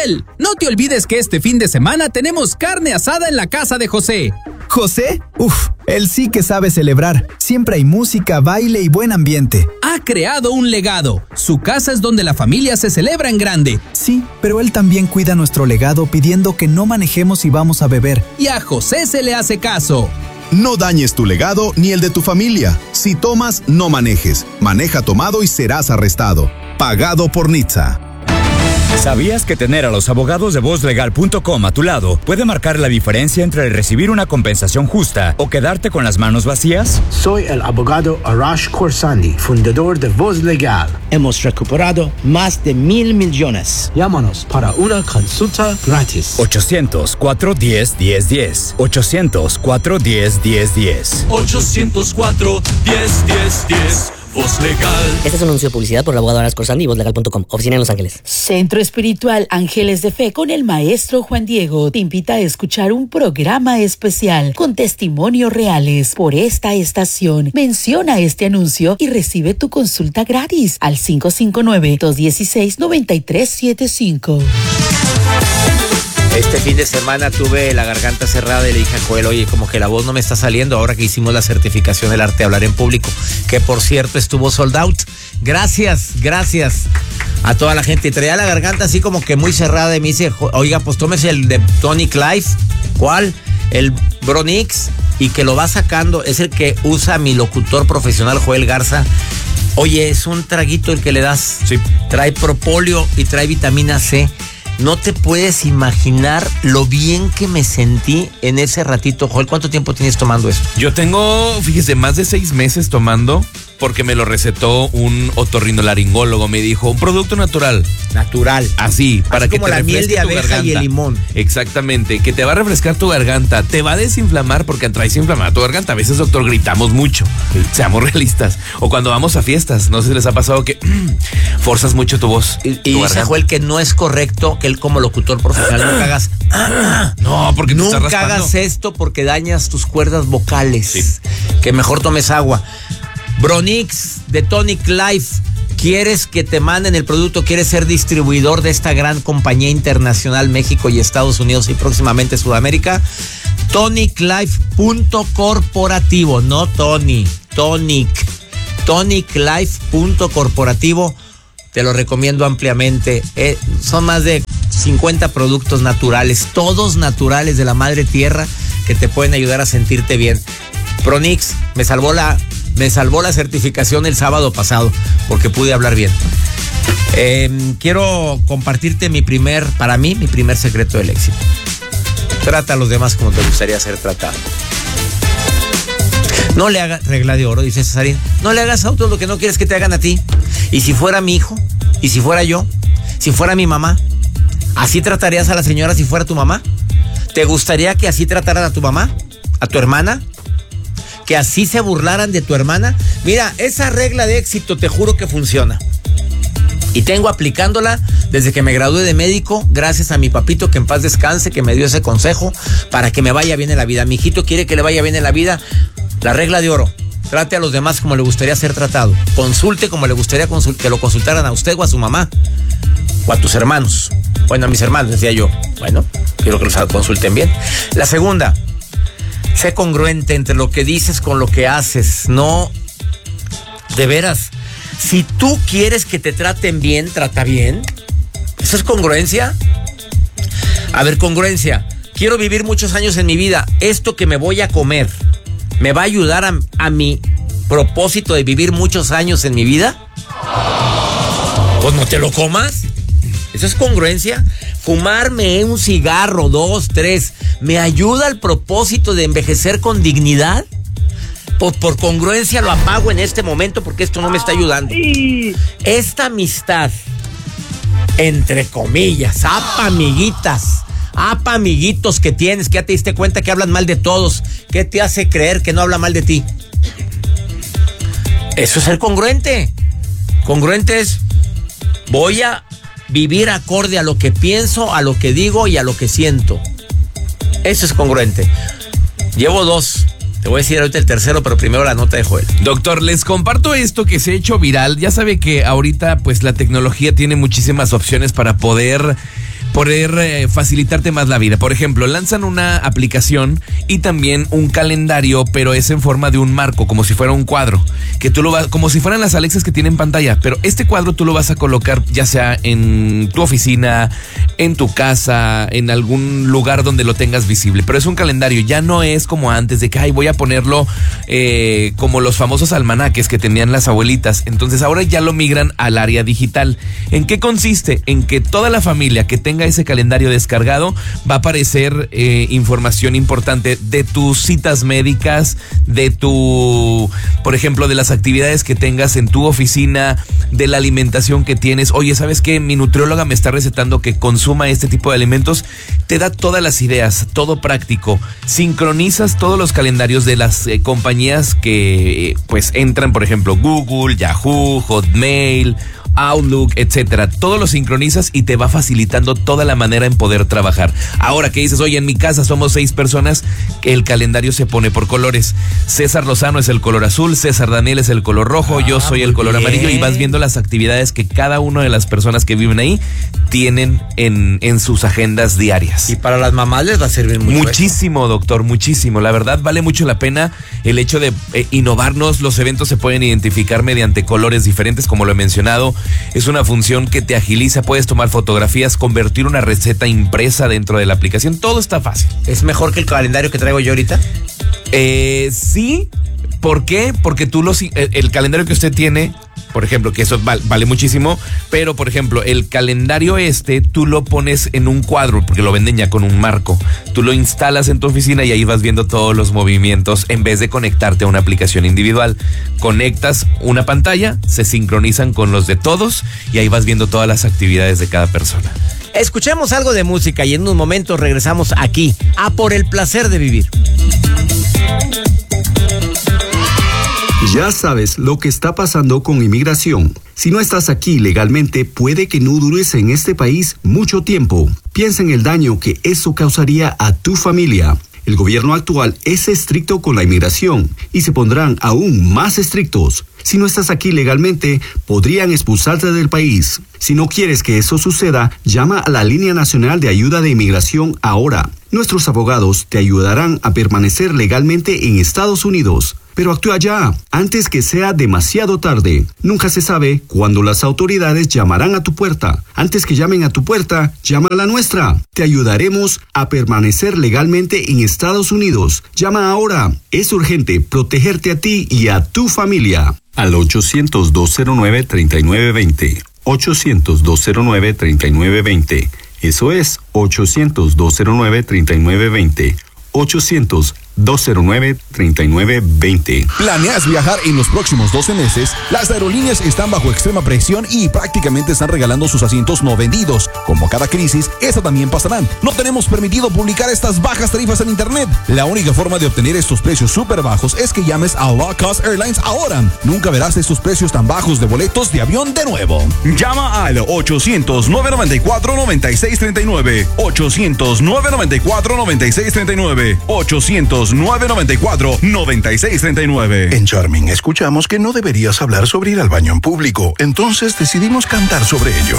Joel, no te olvides que este fin de semana tenemos carne asada en la casa de José. ¿José? Él sí que sabe celebrar. Siempre hay música, baile y buen ambiente. Ha creado un legado. Su casa es donde la familia se celebra en grande. Sí, pero él también cuida nuestro legado pidiendo que no manejemos si vamos a beber. Y a José se le hace caso. No dañes tu legado ni el de tu familia. Si tomas, no manejes. Maneja tomado y serás arrestado. Pagado por NHTSA. ¿Sabías que tener a los abogados de VozLegal.com a tu lado puede marcar la diferencia entre recibir una compensación justa o quedarte con las manos vacías? Soy el abogado Arash Khorsandi, fundador de Voz Legal. Hemos recuperado más de 1,000 millones. Llámanos para una consulta gratis. 800-410-1010. 800-410-1010. 800-410-1010. Voz Legal. Este es un anuncio de publicidad por el abogado Arash Khorsandi y VozLegal.com. Oficina en Los Ángeles. Centro Espiritual Ángeles de Fe con el maestro Juan Diego te invita a escuchar un programa especial con testimonios reales por esta estación. Menciona este anuncio y recibe tu consulta gratis al 559-216-9375. Este fin de semana tuve la garganta cerrada y le dije a Joel, oye, como que la voz no me está saliendo ahora que hicimos la certificación del arte de hablar en público, que por cierto estuvo sold out. Gracias a toda la gente. Y traía la garganta así como que muy cerrada y me dice, oiga, pues tómese el de Tonic Life. ¿Cuál? El Bronix, y que lo va sacando. Es el que usa mi locutor profesional Joel Garza. Oye, es un traguito el que le das. Sí. Trae propóleo y trae vitamina C. No te puedes imaginar lo bien que me sentí en ese ratito. Joel, ¿cuánto tiempo tienes tomando esto? Yo tengo, fíjese, más de 6 meses tomando, porque me lo recetó un otorrinolaringólogo. Me dijo, un producto natural. Natural. Así, para así que como te la miel de abeja y el limón. Exactamente, que te va a refrescar tu garganta, te va a desinflamar, porque traes inflamada tu garganta. A veces, doctor, gritamos mucho, seamos realistas. O cuando vamos a fiestas, no sé si les ha pasado que forzas mucho tu voz. Y dice Joel que no es correcto que él como locutor profesional nunca hagas... No, porque te está nunca hagas esto porque dañas tus cuerdas vocales. Sí. Que mejor tomes agua. Bronix de Tonic Life. ¿Quieres que te manden el producto? ¿Quieres ser distribuidor de esta gran compañía internacional, México y Estados Unidos y próximamente Sudamérica? TonicLife.corporativo, no Tony, Tonic. TonicLife.corporativo. Te lo recomiendo ampliamente. Son más de 50 productos naturales, todos naturales de la madre tierra, que te pueden ayudar a sentirte bien. Bronix me salvó la certificación el sábado pasado porque pude hablar bien. Quiero compartirte mi primer secreto del éxito. Trata a los demás como te gustaría ser tratado. No le hagas, regla de oro, dice Cesarín, no le hagas a otros lo que no quieres que te hagan a ti. Y si fuera mi hijo, y si fuera yo, si fuera mi mamá, ¿así tratarías a la señora si fuera tu mamá? ¿Te gustaría que así trataran a tu mamá? ¿A tu hermana? ¿Que así se burlaran de tu hermana? Mira, esa regla de éxito te juro que funciona. Y tengo aplicándola desde que me gradué de médico, gracias a mi papito, que en paz descanse, que me dio ese consejo para que me vaya bien en la vida. Mi hijito quiere que le vaya bien en la vida. La regla de oro: trate a los demás como le gustaría ser tratado. Consulte como le gustaría que lo consultaran a usted o a su mamá. O a tus hermanos. Bueno, a mis hermanos, decía yo. Bueno, quiero que los consulten bien. La segunda: sé congruente entre lo que dices con lo que haces. No, de veras, si tú quieres que te traten bien, trata bien. ¿Eso es congruencia? A ver, congruencia. Quiero vivir muchos años en mi vida. Esto que me voy a comer, ¿me va a ayudar a mi propósito de vivir muchos años en mi vida? Pues no te lo comas. ¿Eso es congruencia? Fumarme un cigarro, 2, 3, ¿me ayuda al propósito de envejecer con dignidad? Pues por congruencia lo apago en este momento porque esto no me está ayudando. Esta amistad, entre comillas, amiguitos que tienes, que ya te diste cuenta que hablan mal de todos, ¿qué te hace creer que no habla mal de ti? Eso es ser congruente. Congruente es: voy a vivir acorde a lo que pienso, a lo que digo y a lo que siento. Eso es congruente. Llevo 2. Te voy a decir ahorita el tercero, pero primero la nota de Joel. Doctor, les comparto esto que se ha hecho viral. Ya sabe que ahorita pues la tecnología tiene muchísimas opciones para poder poder facilitarte más la vida. Por ejemplo, lanzan una aplicación y también un calendario, pero es en forma de un marco, como si fuera un cuadro, que tú lo vas, como si fueran las Alexas que tienen pantalla, pero este cuadro tú lo vas a colocar ya sea en tu oficina, en tu casa, en algún lugar donde lo tengas visible, pero es un calendario, ya no es como antes de que voy a ponerlo como los famosos almanaques que tenían las abuelitas. Entonces ahora ya lo migran al área digital. ¿En qué consiste? En que toda la familia que tenga ese calendario descargado va a aparecer información importante de tus citas médicas, de por ejemplo, de las actividades que tengas en tu oficina, de la alimentación que tienes. Oye, ¿sabes qué? Mi nutrióloga me está recetando que consuma este tipo de alimentos. Te da todas las ideas, todo práctico. Sincronizas todos los calendarios de las compañías que pues entran, por ejemplo, Google, Yahoo, Hotmail, Outlook, etcétera. Todos los sincronizas y te va facilitando toda la manera en poder trabajar. Ahora que dices, oye, en mi casa somos 6 personas, el calendario se pone por colores. César Lozano es el color azul, César Daniel es el color rojo, yo soy el color amarillo, y vas viendo las actividades que cada una de las personas que viven ahí tienen en sus agendas diarias. Y para las mamás les va a servir mucho. Muchísimo, doctor, muchísimo. La verdad vale mucho la pena el hecho de innovarnos. Los eventos se pueden identificar mediante colores diferentes, como lo he mencionado. Es una función que te agiliza, puedes tomar fotografías, convertir una receta impresa dentro de la aplicación, todo está fácil. ¿Es mejor que el calendario que traigo yo ahorita? Sí. ¿Por qué? Porque el calendario que usted tiene, por ejemplo, que eso vale muchísimo, pero por ejemplo, el calendario tú lo pones en un cuadro, porque lo venden ya con un marco. Tú lo instalas en tu oficina y ahí vas viendo todos los movimientos en vez de conectarte a una aplicación individual. Conectas una pantalla, se sincronizan con los de todos y ahí vas viendo todas las actividades de cada persona. Escuchemos algo de música y en unos momentos regresamos aquí a Por el Placer de Vivir. Ya sabes lo que está pasando con inmigración. Si no estás aquí legalmente, puede que no dures en este país mucho tiempo. Piensa en el daño que eso causaría a tu familia. El gobierno actual es estricto con la inmigración y se pondrán aún más estrictos. Si no estás aquí legalmente, podrían expulsarte del país. Si no quieres que eso suceda, llama a la Línea Nacional de Ayuda de Inmigración ahora. Nuestros abogados te ayudarán a permanecer legalmente en Estados Unidos. Pero actúa ya, antes que sea demasiado tarde. Nunca se sabe cuándo las autoridades llamarán a tu puerta. Antes que llamen a tu puerta, llama a la nuestra. Te ayudaremos a permanecer legalmente en Estados Unidos. Llama ahora. Es urgente protegerte a ti y a tu familia. Al 800-209-3920. 800-209-3920. Eso es 800-209-3920. 800-209-3920. ¿Planeas viajar en los próximos 12 meses? Las aerolíneas están bajo extrema presión y prácticamente están regalando sus asientos no vendidos. Como cada crisis, esta también pasará. No tenemos permitido publicar estas bajas tarifas en internet. La única forma de obtener estos precios súper bajos es que llames a Low Cost Airlines ahora. Nunca verás estos precios tan bajos de boletos de avión de nuevo. Llama al 800-994-9639. 800-994-9639. 800-994-9639. En Charming escuchamos que no deberías hablar sobre ir al baño en público, entonces decidimos cantar sobre ello.